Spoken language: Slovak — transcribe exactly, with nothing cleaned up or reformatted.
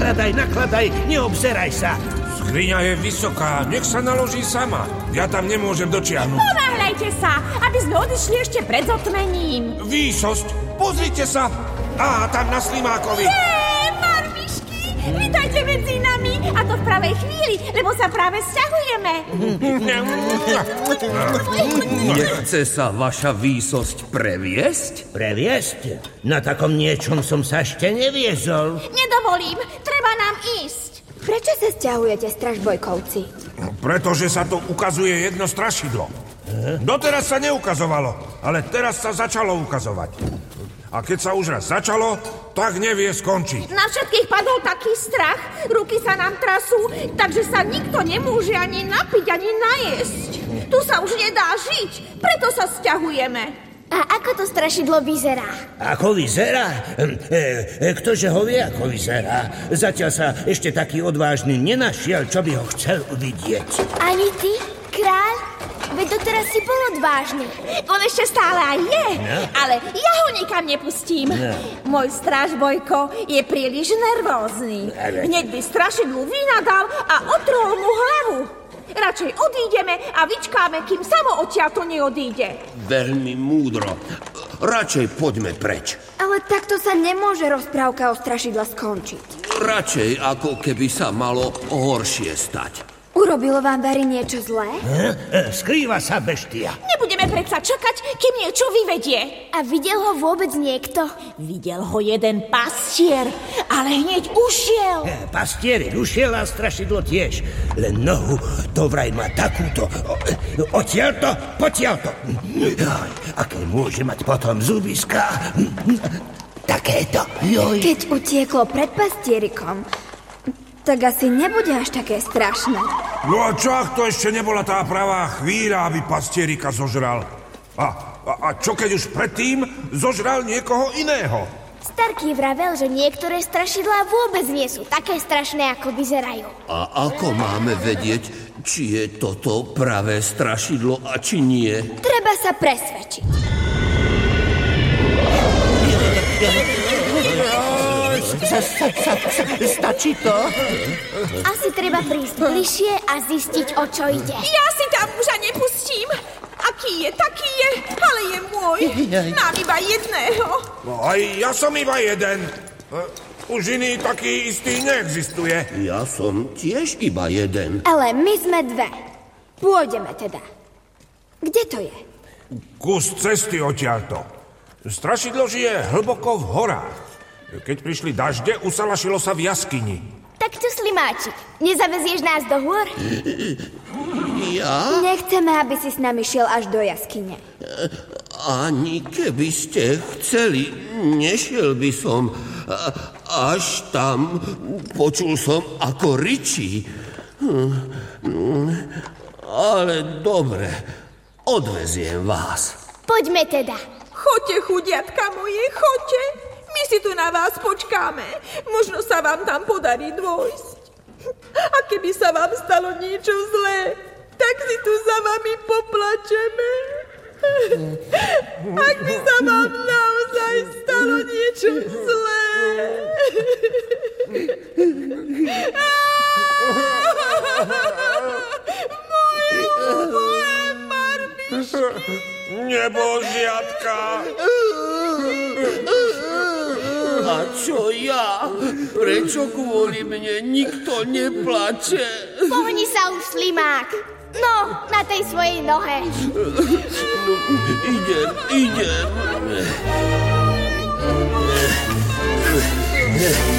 nakladaj, nakladaj, neobzeraj sa. Skriňa je vysoká, nech sa naloží sama. Ja tam nemôžem dočiahnuť. Ponáhľajte sa, aby sme odišli ešte pred zotmením. Výsosť, pozrite sa. Á, tam na Slimákovi. Hej, Marmišky, vítajte medzi nami. A to v pravej chvíli, lebo sa práve sťahujeme. Nechce sa vaša výsosť previesť? Previesť? Na takom niečom som sa ešte neviezol. Nedovolím, treba nám ísť. Prečo sa sťahujete, stražbojkovci? Pretože sa tu ukazuje jedno strašidlo. Doteraz sa neukazovalo, ale teraz sa začalo ukazovať. A keď sa už raz začalo, tak nevie skončiť. Na všetkých padol taký strach, ruky sa nám trasú, takže sa nikto nemôže ani napiť, ani najesť. Tu sa už nedá žiť, preto sa sťahujeme. A ako to strašidlo vyzerá? Ako vyzerá? E, e, ktože ho vie, ako vyzerá? Zatiaľ sa ešte taký odvážny nenašiel, čo by ho chcel uvidieť. Ani ty, kráľ? Veď doteraz si bol odvážny. On ešte stále aj je, no. Ale ja ho nikam nepustím. No. Môj strážbojko je príliš nervózny. Ale... Hneď by strašidlu vynadal a otrol mu hlavu. Radšej odídeme a vyčkáme, kým samo odtiaľto neodíde. Veľmi múdro. Radšej poďme preč. Ale takto sa nemôže rozprávka o strašidle skončiť. Radšej, ako keby sa malo horšie stať. Urobilo vám Barry niečo zlé? E, skrýva sa beštia. Nebudeme predsa čakať, kým niečo vyvedie. A videl ho vôbec niekto? Videl ho jeden pastier, ale hneď ušiel. E, pastier ušiel a strašidlo tiež. Len nohu to vraj má takúto. Odtiaľto, potiaľto. Aké môže mať potom zubiska? Takéto. Joj. Keď utieklo pred pastierikom, tak asi nebude až také strašné. No a čo, ak to ešte nebola tá pravá chvíľa, aby pastierika zožral? A, a, a čo keď už predtým zožral niekoho iného? Starký vravel, že niektoré strašidlá vôbec nie sú také strašné, ako vyzerajú. A ako máme vedieť, či je toto pravé strašidlo a či nie? Treba sa presvedčiť. Sa, sa, sa, sa, stačí to? Asi treba prísť bližšie a zistiť, o čo ide. Ja si tam muža nepustím. Aký je, taký je, ale je môj. Mám iba jedného. No aj ja som iba jeden. Už iný taký istý neexistuje. Ja som tiež iba jeden. Ale my sme dve. Pôjdeme teda. Kde to je? Kus cesty odtiaľto. Strašidlo žije hlboko v horách. Keď prišli dažde, usalašilo sa v jaskyni. Tak čo, Slimáčik, nezavezieš nás do hôr? Ja? Nechceme, aby si s nami šiel až do jaskyne. Ani keby ste chceli, nešiel by som. Až tam počul som, ako ryčí. Ale dobre, odveziem vás. Poďme teda. Choďte, chudiatka moje, choďte. My si tu na vás počkáme. Možno sa vám tam podarí dôjsť. A keby sa vám stalo niečo zlé, tak si tu za vami poplačeme. Ak by sa vám naozaj stalo niečo zlé. Moje, moje Marmišky. Nebožiatka. A čo ja? Prečo kvôli mne nikto neplače? Pohni sa už, Slimák. No, na tej svojej nohe. No, idem, idem.